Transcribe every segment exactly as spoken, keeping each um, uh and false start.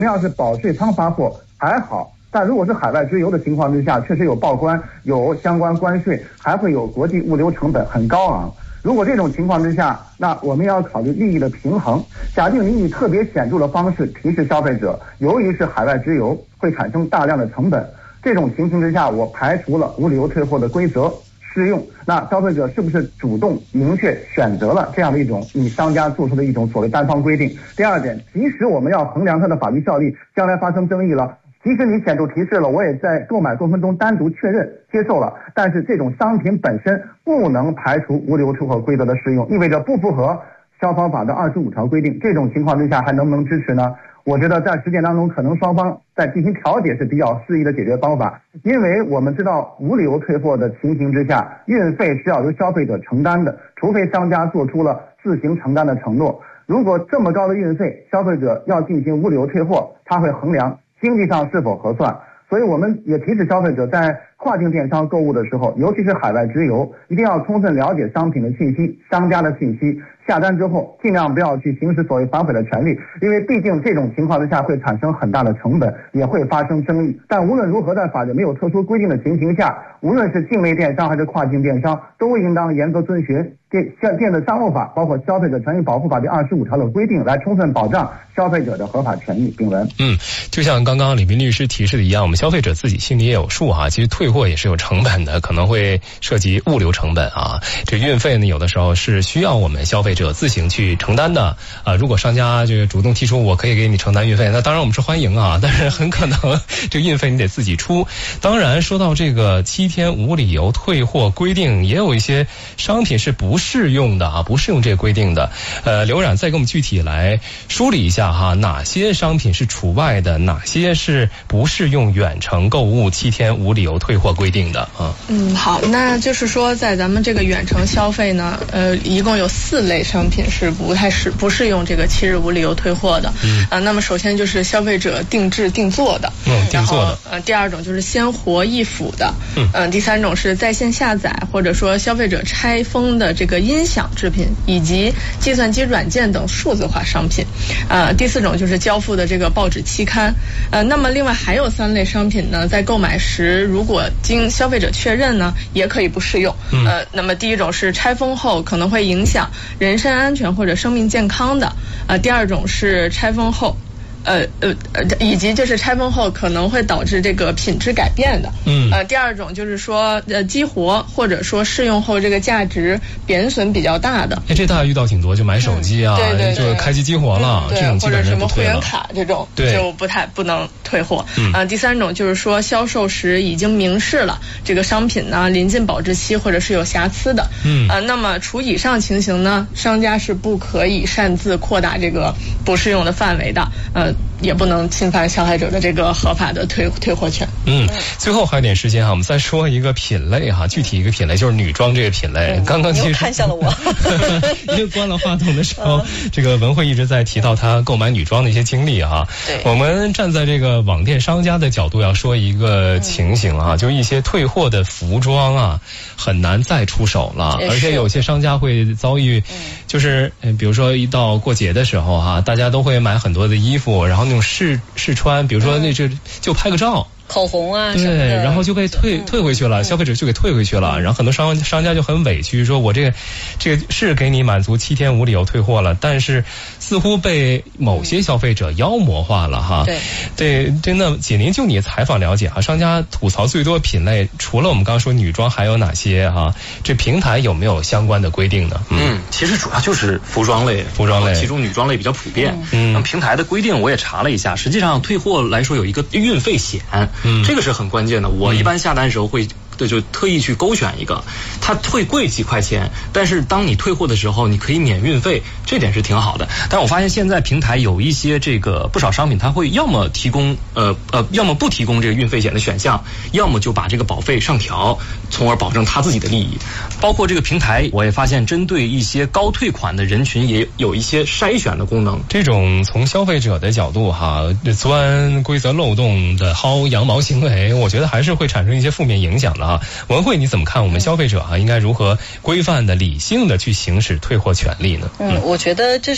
要是保税仓发货还好，但如果是海外直邮的情况之下，确实有报关，有相关关税，还会有国际物流成本很高昂。如果这种情况之下，那我们要考虑利益的平衡。假定你以特别显著的方式提示消费者，由于是海外直邮会产生大量的成本，这种情形之下，我排除了无理由退货的规则适用，那消费者是不是主动明确选择了这样的一种你商家做出的一种所谓单方规定？第二点，即使我们要衡量它的法律效力，将来发生争议了，即使你显著提示了，我也在购买过程中单独确认接受了，但是这种商品本身不能排除无理由退货规则的适用，意味着不符合消防法的二十五条规定。这种情况之下还能不能支持呢？我觉得在实践当中，可能双方在进行调解是比较适宜的解决方法，因为我们知道无理由退货的情形之下，运费是要由消费者承担的，除非商家做出了自行承担的承诺。如果这么高的运费，消费者要进行无理由退货，他会衡量经济上是否合算。所以我们也提示消费者在跨境电商购物的时候，尤其是海外直邮，一定要充分了解商品的信息、商家的信息，下单之后尽量不要去行使所谓反悔的权利，因为毕竟这种情况之下会产生很大的成本，也会发生争议。但无论如何，在法律没有特殊规定的情形下，无论是境内电商还是跨境电商，都应当严格遵循电电子商务法，包括消费者权益保护法第二十五条的规定，来充分保障消费者的合法权益。丙文， 嗯，就像刚刚李斌律师提示的一样，我们消费者自己心里也有数哈。其实退货也是有成本的，可能会涉及物流成本啊。这运费呢，有的时候是需要我们消费者自行去承担的啊。如果商家这个主动提出我可以给你承担运费，那当然我们是欢迎啊，但是很可能这个运费你得自己出。当然，说到这个七天无理由退货规定，也有一些商品是不适用的啊，不适用这个规定的。呃，刘冉再给我们具体来梳理一下哈，哪些商品是除外的，哪些是不适用远程购物七天无理由退货规定的啊？ 嗯，好，那就是说在咱们这个远程消费呢，呃，一共有四类商品是不太适不适用这个七日无理由退货的。嗯啊，那么首先就是消费者定制定做的， 嗯，定做的。 呃，第二种就是鲜活易腐的，嗯、呃，第三种是在线下载或者说消费者拆封的这个音响制品以及计算机软件等数字化商品，呃，第四种就是交付的这个报纸期刊，呃，那么另外还有三类商品呢，在购买时如果经消费者确认呢，也可以不适用。嗯、呃，那么第一种是拆封后可能会影响人身安全或者生命健康的，呃，第二种是拆封后。呃呃呃，以及就是拆封后可能会导致这个品质改变的，嗯，呃，第二种就是说呃激活或者说试用后这个价值贬损比较大的， 哎，这大家遇到挺多，就买手机啊， 嗯、对对对， 就开机激活了， 嗯、 这种基本上不退了， 或者什么会员卡这种， 对， 就不太不能退货。嗯、呃，第三种就是说销售时已经明示了这个商品呢临近保质期或者是有瑕疵的，嗯，呃，那么除以上情形呢，商家是不可以擅自扩大这个不适用的范围的，呃。也不能侵犯消费者的这个合法的退退货权。 嗯，最后还有点时间哈，我们再说一个品类哈，具体一个品类就是女装这个品类。嗯、刚刚其实看向了我， 因为关了话筒的时候，嗯、这个文慧一直在提到她购买女装的一些经历哈。 对， 我们站在这个网店商家的角度要说一个情形啊，嗯、就一些退货的服装啊，很难再出手了，而且有些商家会遭遇，嗯、就是比如说一到过节的时候哈，大家都会买很多的衣服，然后那种试试穿，比如说那这就拍个照。 口红啊， 对，然后就被退退回去了，消费者就给退回去了，然后很多商商家就很委屈，说我这个这个是给你满足七天无理由退货了，但是似乎被某些消费者妖魔化了哈。 对对，真的，锦麟就你采访了解哈，商家吐槽最多品类，除了我们刚刚说女装，还有哪些哈？这平台有没有相关的规定呢？ 嗯，嗯其实主要就是服装类， 服装类， 其中女装类比较普遍。 嗯， 那平台的规定我也查了一下，实际上退货来说有一个运费险。嗯，这个是很关键的。我一般下单的时候会对就特意去勾选一个，它会贵几块钱，但是当你退货的时候，你可以免运费，这点是挺好的。但我发现现在平台有一些这个不少商品，它会要么提供呃呃，要么不提供这个运费险的选项，要么就把这个保费上调，从而保证他自己的利益。包括这个平台，我也发现针对一些高退款的人群，也有一些筛选的功能。 这种从消费者的角度哈，钻规则漏洞的薅羊毛行为，我觉得还是会产生一些负面影响的啊。文慧，你怎么看我们消费者啊应该如何规范的、理性的去行使退货权利呢？ 嗯，我觉得这是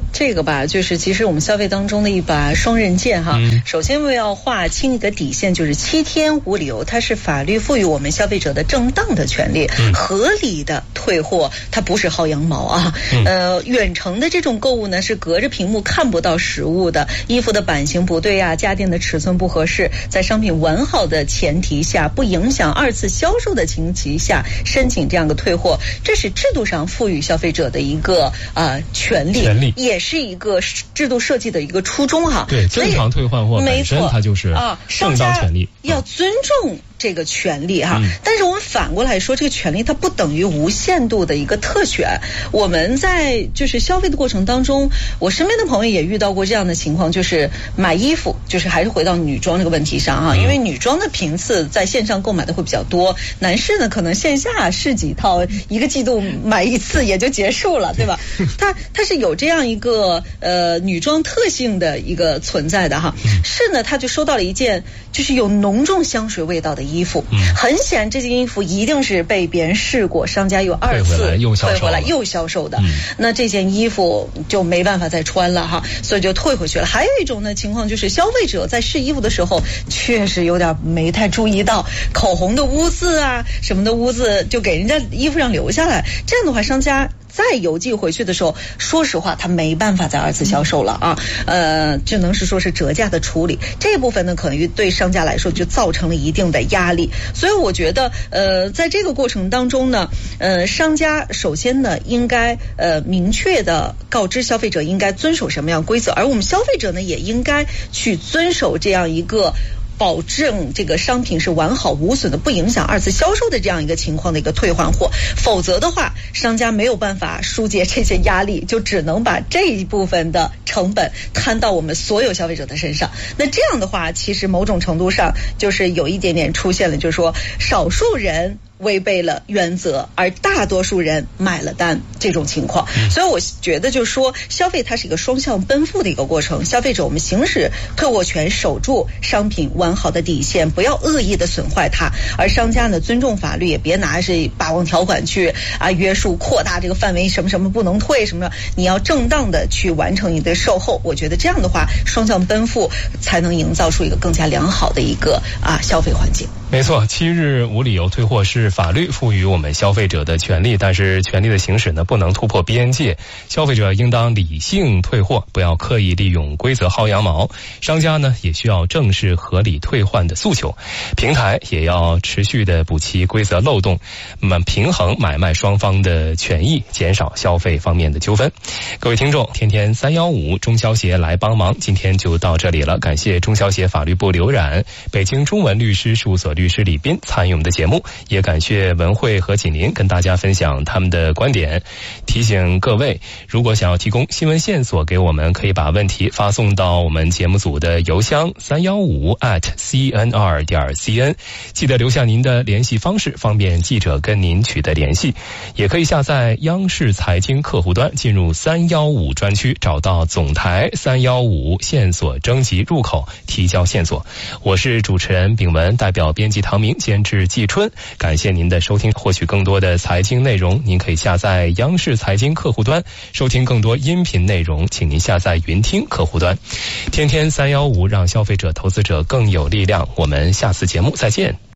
这个吧，就是其实我们消费当中的一把双刃剑哈。嗯、首先，我要划清一个底线，就是七天无理由，它是法律赋予我们消费者的正当的权利，嗯、合理的退货，它不是薅羊毛啊。嗯、呃，远程的这种购物呢，是隔着屏幕看不到实物的，衣服的版型不对啊，家电的尺寸不合适，在商品完好的前提下，不影响二次销售的情形下，申请这样的退货，这是制度上赋予消费者的一个呃权利， 权利也是一个制度设计的一个初衷哈。 对，正常退换货本身它就是正当权利， 要尊重这个权利哈。嗯、但是我们反过来说，这个权利它不等于无限度的一个特权。我们在就是消费的过程当中，我身边的朋友也遇到过这样的情况，就是买衣服，就是还是回到女装这个问题上哈，嗯、因为女装的频次在线上购买的会比较多，男士呢可能线下试几套，一个季度买一次也就结束了，对吧？它它是有这样一个呃女装特性的一个存在的哈。是呢，他就收到了一件就是有浓重香水味道的衣服，嗯、很显然这件衣服一定是被别人试过，商家又二次退回来又销售的，嗯、那这件衣服就没办法再穿了哈，所以就退回去了。还有一种呢情况就是消费者在试衣服的时候确实有点没太注意到口红的污渍啊什么的污渍就给人家衣服上留下来，这样的话商家再邮寄回去的时候，说实话他没办法再二次销售了啊，呃，只能是说是折价的处理，这部分呢可能对商家来说就造成了一定的压力。所以我觉得呃在这个过程当中呢，呃商家首先呢应该呃明确的告知消费者应该遵守什么样规则，而我们消费者呢也应该去遵守这样一个保证这个商品是完好无损的，不影响二次销售的这样一个情况的一个退换货，否则的话商家没有办法疏解这些压力，就只能把这一部分的成本摊到我们所有消费者的身上。那这样的话其实某种程度上就是有一点点出现了，就是说少数人违背了原则，而大多数人买了单这种情况。所以我觉得就是说消费它是一个双向奔赴的一个过程，消费者我们行使退货权，守住商品完好的底线，不要恶意的损坏它，而商家呢尊重法律，也别拿是霸王条款去啊约束扩大这个范围，什么什么不能退什么的，你要正当的去完成你的售后。我觉得这样的话双向奔赴才能营造出一个更加良好的一个啊消费环境。 没错，七日无理由退货是法律赋予我们消费者的权利，但是权利的行使呢不能突破边界，消费者应当理性退货，不要刻意利用规则薅羊毛，商家呢也需要正视合理退换的诉求，平台也要持续的补齐规则漏洞，那么平衡买卖双方的权益，减少消费方面的纠纷。各位听众，天天三一五中消协来帮忙，今天就到这里了，感谢中消协法律部刘冉、北京中文律师事务所律师李斌参与我们的节目，也感谢文慧和锦麟跟大家分享他们的观点。提醒各位，如果想要提供新闻线索给我们，可以把问题发送到我们节目组的邮箱三一五 at c n r 点 c n， 记得留下您的联系方式，方便记者跟您取得联系。也可以下载央视财经客户端，进入三一五专区，找到总台三一五线索征集入口，提交线索。我是主持人炳文，代表编辑唐明，监制季春，感谢您的收听。获取更多的财经内容，您可以下载央视财经客户端，收听更多音频内容，请您下载云听客户端。天天三一五，让消费者投资者更有力量。我们下次节目再见。